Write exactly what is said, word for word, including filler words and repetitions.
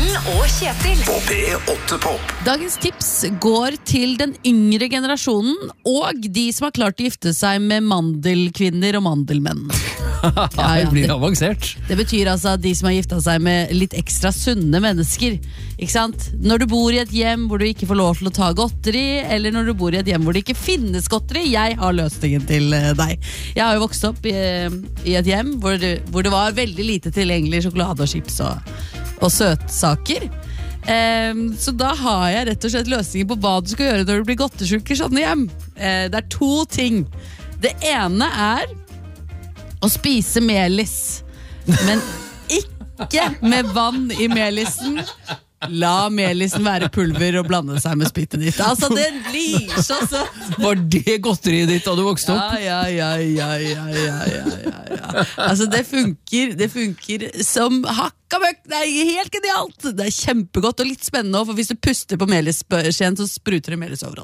Morgen og Kjetil På P åtte Pop. Dagens tips går til den yngre generasjonen og de som har klart å gifte seg med mandelkvinner og mandelmenn. Ja, det blir avansert. Det betyr altså at de som har gifta seg med litt ekstra sunne mennesker. Ikke sant? Når du bor i et hjem hvor du ikke får lov til å ta godteri, eller når du bor i et hjem hvor det ikke finnes godteri, jeg har løsningen til deg. Jeg har jo vokst opp i, i et hjem hvor det, hvor det var veldig lite tilgjengelig sjokolade og chips og, og søtsaker. Um, så da har jeg rett og slett løsninger på hva du skal gjøre når du blir godtesjuk i sånne hjem. Uh, det er to ting. Det ene er å spise melis, men ikke med vann i melisen. La melisen være pulver og blande seg med spyttet ditt. Altså, det blir så søtt. Var det godteriet ditt da du vokste opp? Ja, ja, ja, ja, ja, ja, ja, ja. Altså, det funker, det funker som hakka møkk. Det er helt genialt. Det er kjempegodt og litt spennende, for hvis du puster på melisskjeen, så spruter det melis overalt.